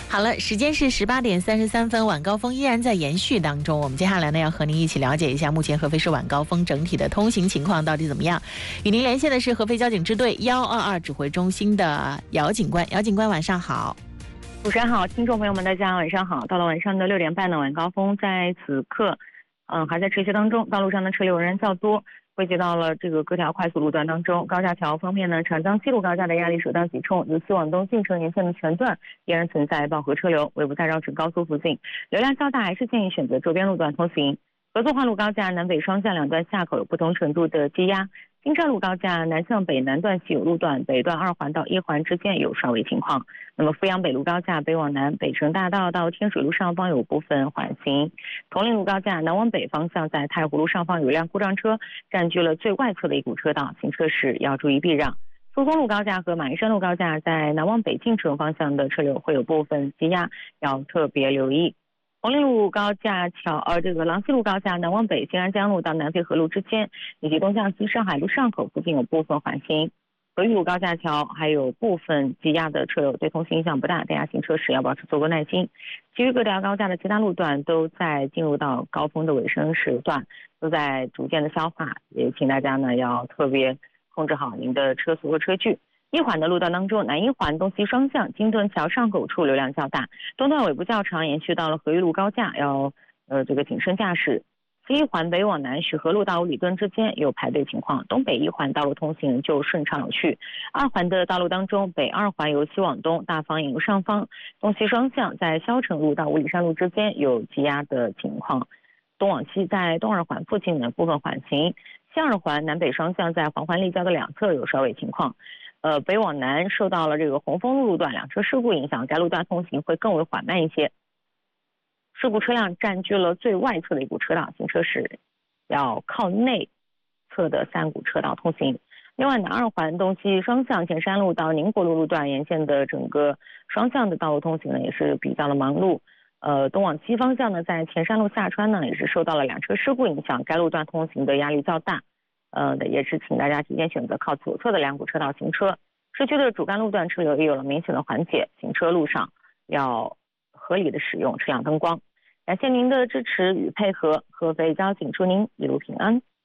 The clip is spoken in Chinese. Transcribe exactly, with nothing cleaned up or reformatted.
好了，时间是十八点三十三分，晚高峰依然在延续当中。我们接下来呢，要和您一起了解一下目前合肥市晚高峰整体的通行情况到底怎么样。与您连线的是合肥交警支队幺二二指挥中心的姚警官。姚警官，晚上好。 主持人好，听众朋友们，大家晚上好。到了晚上的六点半的晚高峰，在此刻，嗯、呃，还在持续当中，道路上的车流仍然较多。汇集到了这个各条快速路段当中。高架桥方面呢，长江西路高架的压力首当其冲，由西往东进城沿线的全段依然存在饱和车流，尾部大绕城高速附近流量较大，还是建议选择周边路段通行。合作化路高架南北双向两段下口有不同程度的积压。金寨路高架南向北南段系有路段，北段二环到一环之间有稍微情况。那么阜阳北路高架北往南，北城大道到天水路上方有部分缓行。铜陵路高架南往北方向，在太湖路上方有辆故障车占据了最外侧的一股车道，行车时要注意避让。苏松路高架和马鞍山路高架在南往北进城方向的车流会有部分积压，要特别留意。红陵路高架桥，呃，这个郎西路高架南往北，新安江路到南淝河路之间，以及东向西上海路上口附近有部分缓行。和玉路高架桥还有部分积压的车流，对通行影响不大，大家行车时要保持足够耐心。其余各条高架的其他路段都在进入到高峰的尾声时段，都在逐渐的消化，也请大家呢要特别控制好您的车速和车距。一环的路段当中，南一环东西双向金墩桥上口处流量较大，东段尾部较长，延续到了和玉路高架，要呃这个谨慎驾驶。西一环北往南许河路到五里墩之间有排队情况，东北一环道路通行就顺畅有序。二环的道路当中，北二环由西往东，大方引路上方，东西双向在霄城路到五里山路之间有积压的情况。东往西在东二环附近的部分缓行，西二环南北双向在环环立交的两侧有稍微情况。呃，北往南受到了这个红枫路路段两车事故影响，该路段通行会更为缓慢一些。事故车辆占据了最外侧的一股车道，行车时要靠内侧的三股车道通行。另外，南二环东西双向前山路到宁国路路段沿线的整个双向的道路通行呢，也是比较的忙碌。呃，东往西方向呢，在前山路下穿呢，也是受到了两车事故影响，该路段通行的压力较大。呃，也是请大家提前选择靠左侧的两股车道行车。市区的主干路段车流也有了明显的缓解，行车路上要合理的使用车辆灯光。感谢您的支持与配合，合肥交警祝您一路平安。